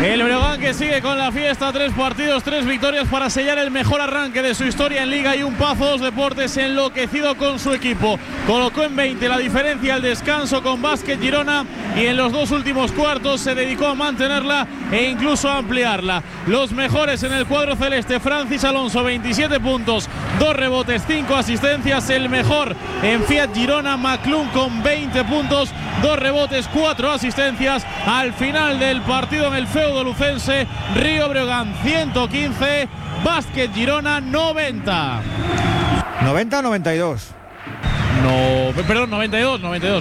El Breogán que sigue con la fiesta, 3 partidos, 3 victorias para sellar el mejor arranque de su historia en Liga, y un Pazos Deportes enloquecido con su equipo. Colocó en 20 la diferencia al descanso con Básquet Girona y en los 2 últimos cuartos se dedicó a mantenerla e incluso a ampliarla. Los mejores en el cuadro celeste: Francis Alonso, 27 puntos, 2 rebotes, 5 asistencias. El mejor en Fiat Girona, McClung, con 20 puntos, 2 rebotes, 4 asistencias. Al final del partido en el feudo lucense, Río Breogán 115, Básquet Girona 90. 90 o 92. No, perdón, 92.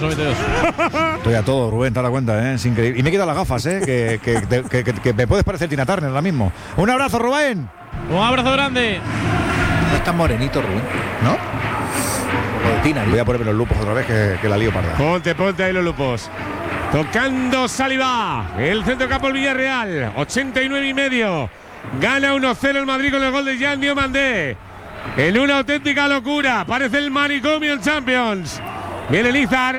Estoy a todo, Rubén, te das cuenta, ¿eh? Es increíble. Y me he quitado las gafas, que me puedes parecer Tina Turner ahora mismo. Un abrazo, Rubén. Un abrazo grande. No está morenito, Rubén, ¿no? Voy a ponerme los lupos otra vez, que la lío parda. Ponte ahí los lupos. Tocando Saliba, el centro campo del Villarreal, 89,5. Gana 1-0 el Madrid con el gol de Jean Diomandé. En una auténtica locura, parece el manicomio en Champions. Viene Lizar.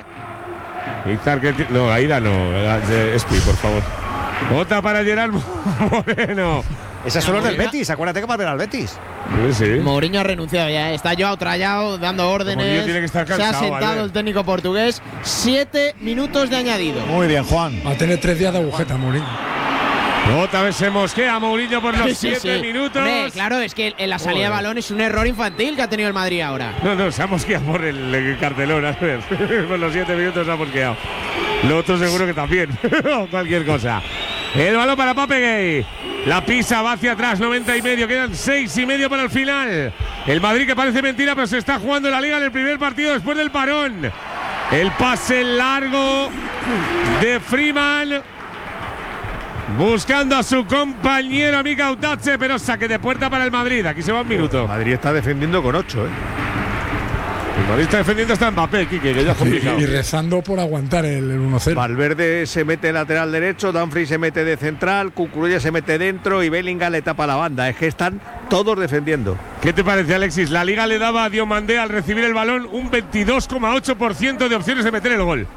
No, Aida no, Espi, por favor. Bota para Gerard Moreno. Esas son los del Betis, acuérdate que va a ver al Betis. Sí. Mourinho ha renunciado ya, está Joao Trallao dando órdenes. Tiene que estar cansado, se ha sentado el técnico portugués. 7 minutos de añadido. Muy bien, Juan. Va a tener 3 días de agujeta, Mourinho. Otra vez se mosquea Mourinho por los 7 minutos. Hombre, claro, es que en la salida de balón es un error infantil que ha tenido el Madrid ahora. No, se ha mosqueado por el cartelón. A ver, por los 7 minutos se ha mosqueado. Lo otro seguro que también. Cualquier cosa. El balón para Papeguey. La pisa, va hacia atrás, 90,5. Quedan 6,5 para el final. El Madrid, que parece mentira, pero se está jugando la Liga en el primer partido después del parón. El pase largo de Freeman, buscando a su compañero Mika Utache, pero saque de puerta para el Madrid. Aquí se va un minuto. El Madrid está defendiendo con 8, El Madrid está defendiendo hasta Mbappé, Quique, que ya es complicado. Y rezando por aguantar el 1-0. Valverde se mete lateral derecho, Dumfries se mete de central, Cucurella se mete dentro y Bellingham le tapa la banda. Es que están todos defendiendo. ¿Qué te parece, Alexis? La Liga le daba a Diomandé al recibir el balón un 22,8% de opciones de meter el gol.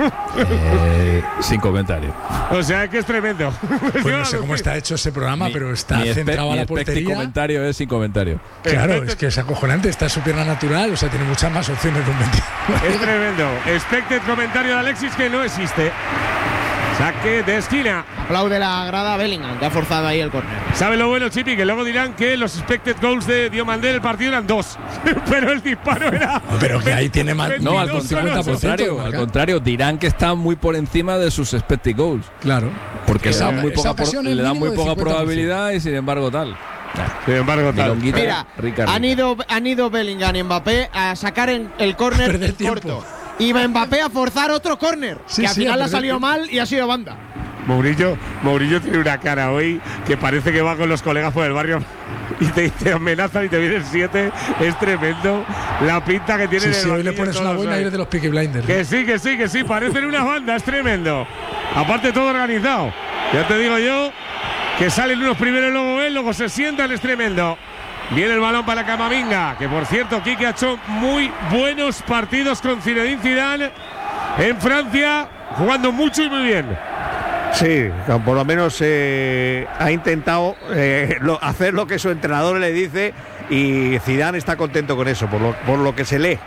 Sin comentario. O sea, que es tremendo. Pues no sé cómo está hecho ese programa, pero está centrado a la portería. Mi comentario es sin comentario. Claro, es que es acojonante. Está en su pierna natural, o sea, tiene muchas más opciones de un 22. Es tremendo. Expected comentario de Alexis que no existe. Saque de esquina. Aplaude la grada a Bellingham, que ha forzado ahí el córner. ¿Sabe lo bueno, Chipi? Que luego dirán que los expected goals de Diomandé en el partido eran 2. Pero el disparo era. Pero que ahí tiene más. No, al contrario, dirán que está muy por encima de sus expected goals. Claro. Porque le dan muy poca probabilidad y sin embargo tal. Mira, han ido Bellingham y Mbappé a sacar el córner corto. Y Mbappé a forzar otro córner, que al final ha salido mal y ha sido banda. Mourinho tiene una cara hoy que parece que va con los colegas por el barrio y te amenazan y te vienen 7. Es tremendo la pinta que tiene. Sí, hoy le pones una buena y eres de los Peaky Blinders. Que sí, parecen una banda, es tremendo. Aparte todo organizado. Ya te digo yo que salen unos primero, luego él, luego se sientan, es tremendo. Viene el balón para Camavinga, que por cierto Quique ha hecho muy buenos partidos con Zinedine Zidane en Francia, jugando mucho y muy bien. Sí, por lo menos ha intentado hacer lo que su entrenador le dice, y Zidane está contento con eso, por lo que se lee.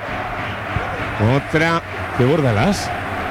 Otra de Bordalás.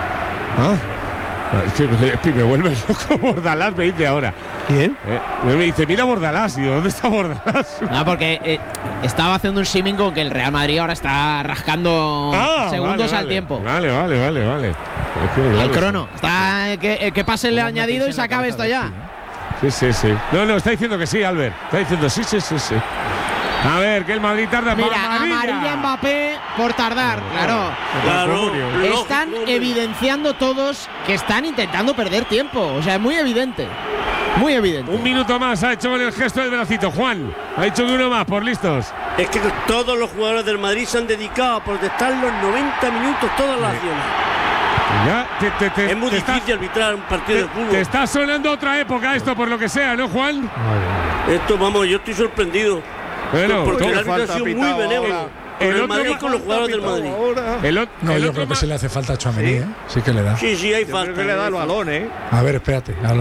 Es que me vuelve loco Bordalás, me dice ahora. ¿Quién? Me dice, mira Bordalás. Digo, ¿dónde está Bordalás? No, porque estaba haciendo un shimming con que el Real Madrid ahora está rascando segundos al tiempo. Vale. Al crono. Está que pase el añadido y se acabe esto ya. Sí. No, está diciendo que sí, Albert. Está diciendo sí. A ver, que el Madrid tarda. Mira, amarilla Mbappé por tardar. Claro. Están evidenciando todos que están intentando perder tiempo. O sea, es muy evidente. Muy evidente. Un minuto más ha hecho con el gesto del bracito. Juan, ha dicho que uno más, por listos. Es que todos los jugadores del Madrid se han dedicado a protestar los 90 minutos, todas las acciones. Es muy difícil arbitrar un partido de fútbol. Te está sonando otra época esto, por lo que sea, ¿no, Juan? Esto, vamos, yo estoy sorprendido. Bueno, porque el árbitro ha sido muy benévolo. Con el Madrid, con los jugadores del Madrid. No, yo creo que se le hace falta a Tchouaméni, ¿Sí? Sí que le da. Sí, hay falta. Que le da el balón, A ver, espérate.